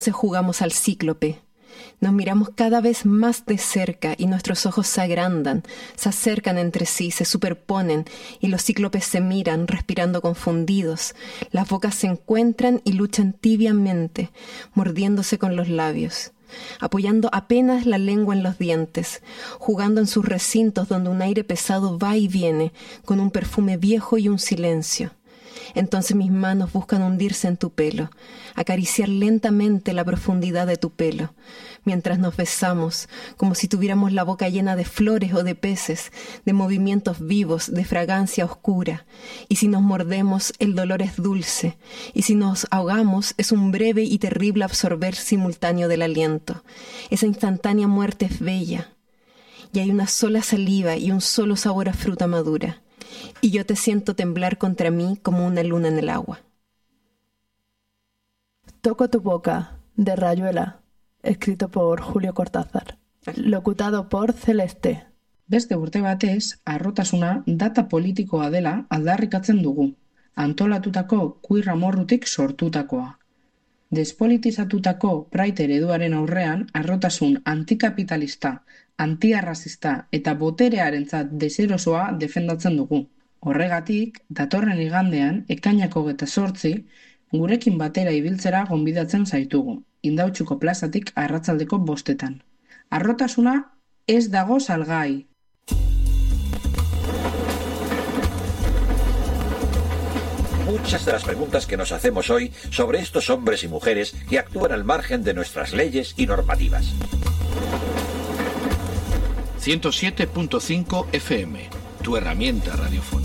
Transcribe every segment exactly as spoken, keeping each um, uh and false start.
Jugamos al cíclope. Nos miramos cada vez más de cerca y nuestros ojos se agrandan, se acercan entre sí, se superponen y los cíclopes se miran, respirando confundidos. Las bocas se encuentran y luchan tibiamente, mordiéndose con los labios, apoyando apenas la lengua en los dientes, jugando en sus recintos donde un aire pesado va y viene, con un perfume viejo y un silencio. Entonces mis manos buscan hundirse en tu pelo, acariciar lentamente la profundidad de tu pelo, mientras nos besamos, como si tuviéramos la boca llena de flores o de peces, de movimientos vivos, de fragancia oscura. Y si nos mordemos, el dolor es dulce, y si nos ahogamos, es un breve y terrible absorber simultáneo del aliento. Esa instantánea muerte es bella, y hay una sola saliva y un solo sabor a fruta madura. Y yo te siento temblar contra mí como una luna en el agua. Toco tu boca, de Rayuela, escrito por Julio Cortázar. Locutado por Celeste. Beste urte batez, harrotasuna data politikoa dela aldarrikatzen dugu, antolatutako queer amorrutik sortutakoa. Despolitizatutako Pride ereduaren aurrean, harrotasun antikapitalista, antiarrazista eta boterearentzat deserosoa defendatzen dugu. Horregatik, datorren igandean, ekainako hogeita zortzi, gurekin batera ibiltzera gonbidatzen zaitugu, Indautxuko plazatik arratsaldeko bostetan. Harrotasuna ez dago salgai. Muchas de las preguntas que nos hacemos hoy sobre estos hombres y mujeres que actúan al margen de nuestras leyes y normativas. ciento siete punto cinco F M, tu herramienta radiofónica.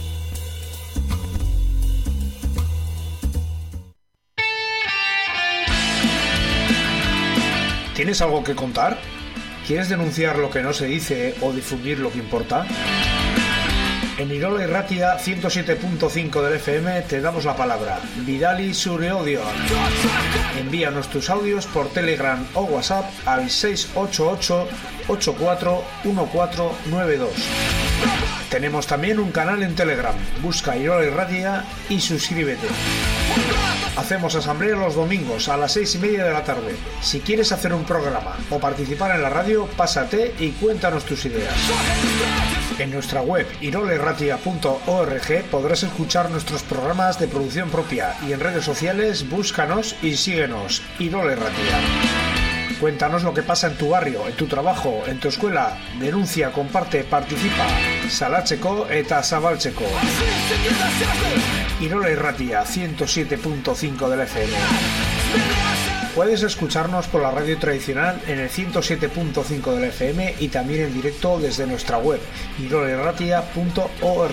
¿Tienes algo que contar? ¿Quieres denunciar lo que no se dice o difundir lo que importa? En Irola Irratia ciento siete punto cinco del F M te damos la palabra. Bidali zure odio. Envíanos tus audios por Telegram o WhatsApp al seis ocho ocho, ocho cuatro uno cuatro nueve dos. Tenemos también un canal en Telegram. Busca Irola Irratia y suscríbete. Hacemos asamblea los domingos a las seis y media de la tarde. Si quieres hacer un programa o participar en la radio, pásate y cuéntanos tus ideas. En nuestra web irola irratia punto org podrás escuchar nuestros programas de producción propia y en redes sociales búscanos y síguenos. Irola Irratia. Cuéntanos lo que pasa en tu barrio, en tu trabajo, en tu escuela. Denuncia, comparte, participa. Salatzeko eta zabaltzeko. Irola Irratia ciento siete punto cinco del F M. Puedes escucharnos por la radio tradicional en el ciento siete punto cinco del F M y también en directo desde nuestra web irola irratia punto org.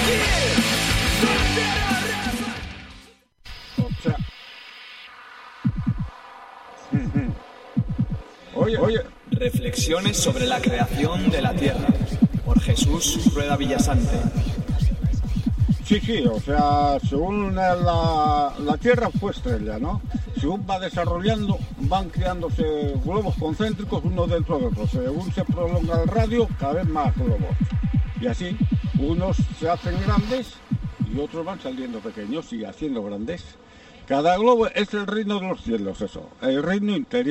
Oye, oye. Reflexiones sobre la creación de la Tierra, por Jesús Rueda Villasante. Sí, sí, o sea, según la, la Tierra fue estrella, ¿no? Según va desarrollando, van creándose globos concéntricos uno dentro de otro. Según se prolonga el radio, cada vez más globos. Y así, unos se hacen grandes y otros van saliendo pequeños y haciendo grandes. Cada globo es el reino de los cielos, eso, el reino interior.